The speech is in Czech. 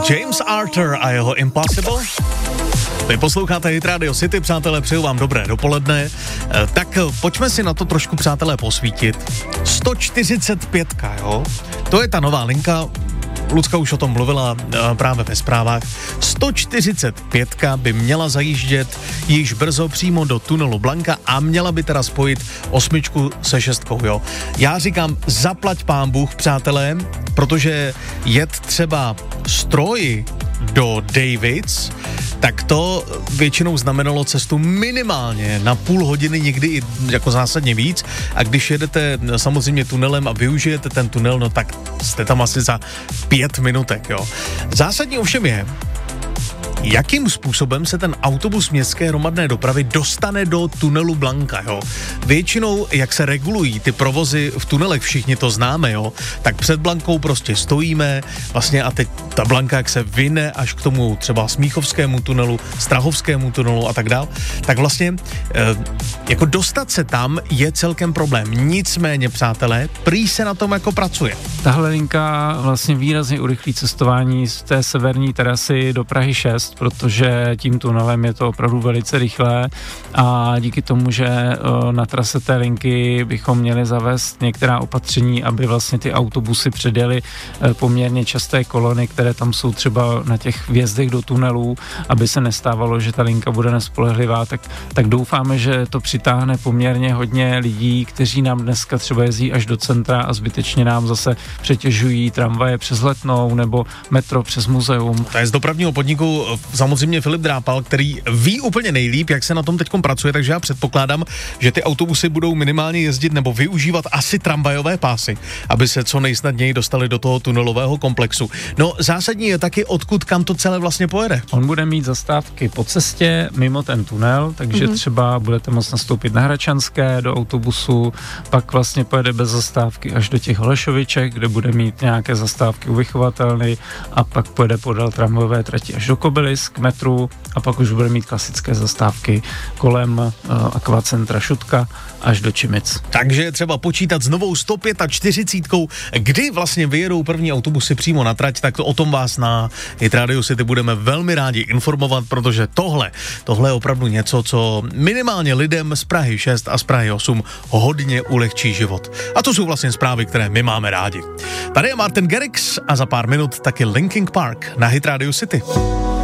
James Arthur a jeho Impossible. Vy posloucháte Hit Radio City, přátelé, přeju vám dobré dopoledne. Tak pojďme si na to trošku, přátelé, posvítit. 145, jo? To je ta nová linka, Lucka už o tom mluvila právě ve zprávách. 145 by měla zajíždět již brzo přímo do tunelu Blanka a měla by teda spojit 8 se 6, jo. Já říkám, zaplať pán Bůh, přátelé, protože jet třeba stroji do Davids, tak to většinou znamenalo cestu minimálně na půl hodiny, někdy i jako zásadně víc. A když jedete samozřejmě tunelem a využijete ten tunel, no tak jste tam asi za 5 minutek, jo. Zásadní ovšem je, jakým způsobem se ten autobus městské hromadné dopravy dostane do tunelu Blanka, jo. Většinou, jak se regulují ty provozy v tunelech, všichni to známe, jo, tak před Blankou prostě stojíme, vlastně a teď ta Blanka, jak se vyne až k tomu třeba Smíchovskému tunelu, Strahovskému tunelu a tak dál, tak vlastně jako dostat se tam je celkem problém. Nicméně, přátelé, prý se na tom jako pracuje. Tahle linka vlastně výrazně urychlí cestování z té severní trasy do Prahy 6, protože tím tunelem je to opravdu velice rychlé a díky tomu, že na trase té linky bychom měli zavést některá opatření, aby vlastně ty autobusy předjeli poměrně časté kolony, které tam jsou třeba na těch vjezdech do tunelů, aby se nestávalo, že ta linka bude nespolehlivá, tak doufáme, že to přitáhne poměrně hodně lidí, kteří nám dneska třeba jezdí až do centra a zbytečně nám zase přetěžují tramvaje přes Letnou nebo metro přes muzeum. To je z dopravního podniku samozřejmě Filip Drápal, který ví úplně nejlíp, jak se na tom teďkom pracuje, takže já předpokládám, že ty autobusy budou minimálně jezdit nebo využívat asi tramvajové pásy, aby se co nejsnadněji dostali do toho tunelového komplexu. No zásadní je taky, odkud kam to celé vlastně pojede. On bude mít zastávky po cestě mimo ten tunel, takže třeba budete moct nastoupit na Hračanské do autobusu, pak vlastně pojede bez zastávky až do těch Holešoviček, kde bude mít nějaké zastávky u Vychovatelny a pak pojede podél tramvajové trati až do Kobylis k metru a pak už bude mít klasické zastávky kolem Akvacentra Šutka až do Čimic. Takže je třeba počítat s novou 145, kdy vlastně vyjedou první autobusy přímo na trať, tak to o tom vás na Hit Radio City budeme velmi rádi informovat, protože tohle je opravdu něco, co minimálně lidem z Prahy 6 a z Prahy 8 hodně ulehčí život. A to jsou vlastně zprávy, které my máme rádi. Tady je Martin Garrix a za pár minut taky Linkin Park na Hit Radio City.